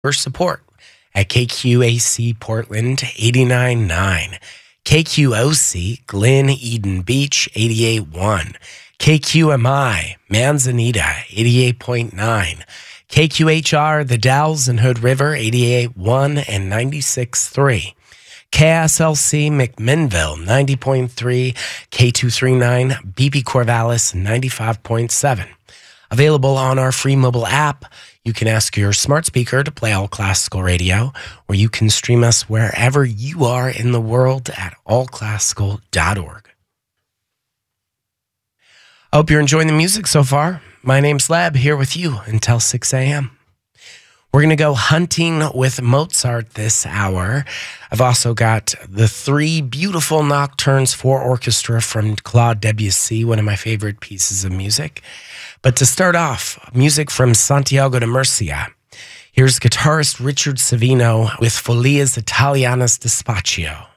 for support at KQAC Portland 89.9, KQOC Glen Eden Beach 88.1, KQMI Manzanita 88.9, KQHR The Dalles and Hood River 88.1 and 96.3, KSLC McMinnville 90.3, K239 BP Corvallis 95.7. Available on our free mobile app. You can ask your smart speaker to play All Classical Radio, or you can stream us wherever you are in the world at allclassical.org. I hope you're enjoying the music so far. My name's Leb, here with you until 6 a.m. We're going to go hunting with Mozart this hour. I've also got the 3 beautiful nocturnes for orchestra from Claude Debussy, one of my favorite pieces of music. But to start off, music from Santiago de Murcia. Here's guitarist Richard Savino with Folias Italianas Despacio.